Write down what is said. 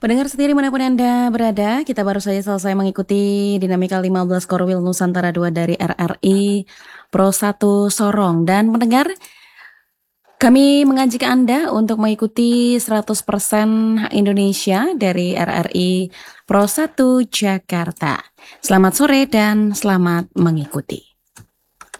Pendengar setia dimanapun Anda berada, kita baru saja selesai mengikuti Dinamika 15 Korwil Nusantara 2 dari RRI Pro 1 Sorong. Dan pendengar, kami mengajak Anda untuk mengikuti 100% Hak Indonesia dari RRI Pro 1 Jakarta. Selamat sore dan selamat mengikuti.